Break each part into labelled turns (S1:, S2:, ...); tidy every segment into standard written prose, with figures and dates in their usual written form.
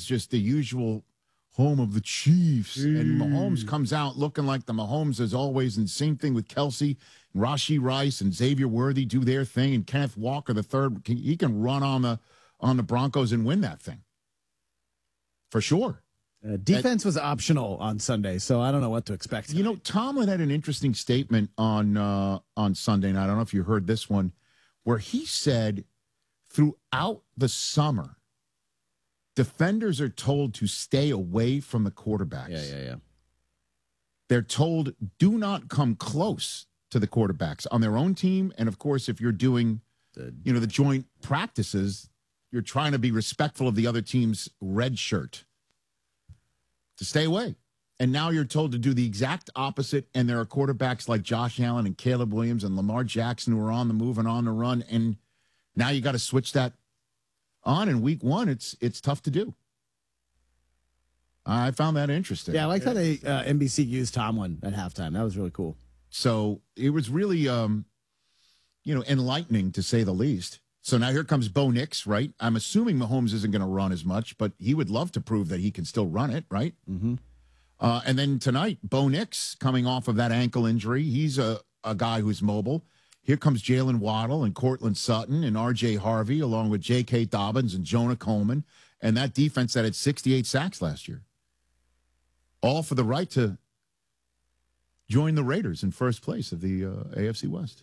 S1: is just the usual home of the Chiefs. And Mahomes comes out looking like the Mahomes as always. And same thing with Kelsey, Rashee Rice, and Xavier Worthy do their thing. And Kenneth Walker, the third, he can run on the Broncos and win that thing. For sure.
S2: Defense was optional on Sunday, so I don't know what to expect tonight.
S1: You know, Tomlin had an interesting statement on Sunday night. I don't know if you heard this one, where he said throughout the summer, defenders are told to stay away from the quarterbacks.
S2: Yeah.
S1: They're told do not come close to the quarterbacks on their own team. And, of course, if you're doing, the joint practices, you're trying to be respectful of the other team's red shirt. To stay away. And now you're told to do the exact opposite, and there are quarterbacks like Josh Allen and Caleb Williams and Lamar Jackson who are on the move and on the run, and now you got to switch that on in week one. It's tough to do. I found that interesting.
S2: Yeah, I like how they NBC used Tomlin at halftime. That was really cool.
S1: So it was really, enlightening to say the least. So now here comes Bo Nix, right? I'm assuming Mahomes isn't going to run as much, but he would love to prove that he can still run it, right?
S2: Mm-hmm.
S1: And then tonight, Bo Nix coming off of that ankle injury. He's a guy who's mobile. Here comes Jalen Waddle and Cortland Sutton and R.J. Harvey, along with J.K. Dobbins and Jonah Coleman, and that defense that had 68 sacks last year. All for the right to join the Raiders in first place of the AFC West.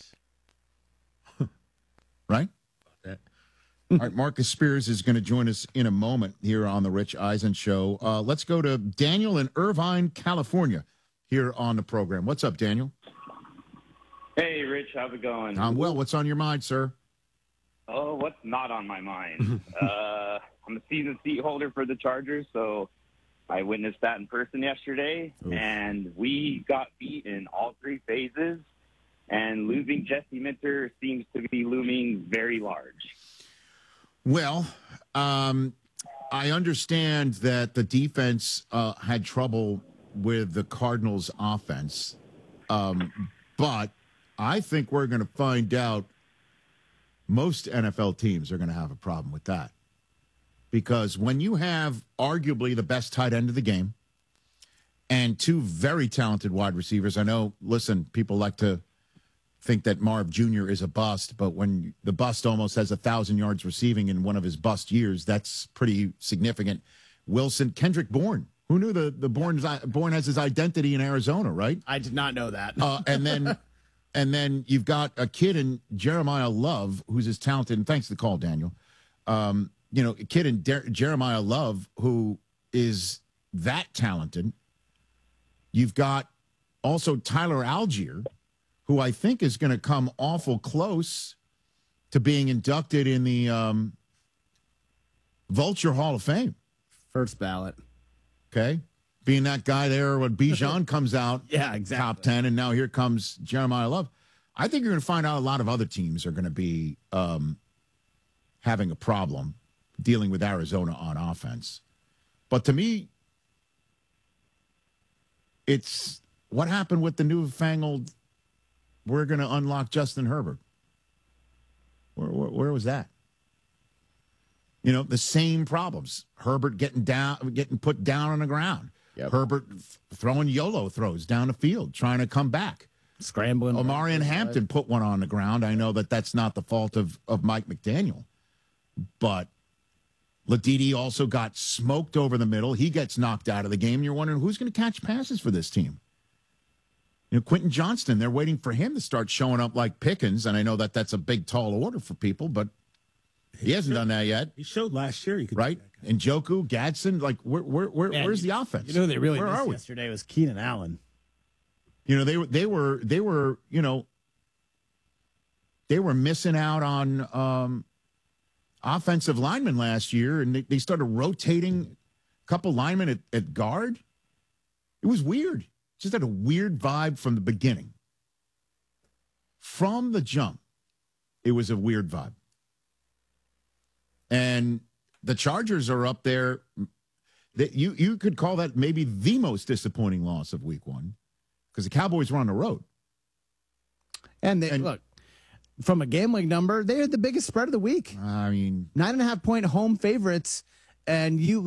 S1: Right? All right, Marcus Spears is going to join us in a moment here on the Rich Eisen Show. Let's go to Daniel in Irvine, California, here on the program. What's up, Daniel?
S3: Hey, Rich, how's it going?
S1: I'm well. What's on your mind, sir?
S3: Oh, what's not on my mind? I'm a season seat holder for the Chargers, so I witnessed that in person yesterday, and we got beat in all three phases, and losing Jesse Minter seems to be looming very large.
S1: Well, I understand that the defense had trouble with the Cardinals' offense, but I think we're going to find out most NFL teams are going to have a problem with that. Because when you have arguably the best tight end of the game and two very talented wide receivers, I know, listen, people like to think that Marv Jr. is a bust, but when the bust almost has 1,000 yards receiving in one of his bust years, that's pretty significant. Wilson, Kendrick Bourne. Who knew the Bourne has his identity in Arizona, right?
S2: I did not know that.
S1: And then you've got a kid in Jeremiah Love who's as talented, and thanks for the call, Daniel. A kid in Jeremiah Love who is that talented. You've got also Tyler Algier, who I think is going to come awful close to being inducted in the Vulture Hall of Fame.
S2: First ballot.
S1: Okay. Being that guy there when Bijan comes out top 10, and now here comes Jeremiah Love. I think you're going to find out a lot of other teams are going to be having a problem dealing with Arizona on offense. But to me, it's what happened with the newfangled, we're going to unlock Justin Herbert. Where was that? The same problems. Herbert getting put down on the ground. Yep. Herbert throwing YOLO throws down the field, trying to come back.
S2: Scrambling.
S1: Omarion Hampton put one on the ground. I know that's not the fault of Mike McDaniel. But Ladidi also got smoked over the middle. He gets knocked out of the game. You're wondering who's going to catch passes for this team. Quentin Johnston, they're waiting for him to start showing up like Pickens. And I know that's a big, tall order for people, but he hasn't done that yet.
S4: He showed last year.
S1: Right? And Njoku, Gadsden, where's the offense?
S2: They really missed yesterday was Keenan Allen.
S1: They were missing out on offensive linemen last year, and they started rotating a couple linemen at guard. It was weird. Just had a weird vibe from the beginning. From the jump, it was a weird vibe. And the Chargers are up there. You could call that maybe the most disappointing loss of week one because the Cowboys were on the road.
S2: And look, from a gambling number, they had the biggest spread of the week.
S1: I mean,
S2: 9.5-point home favorites, and you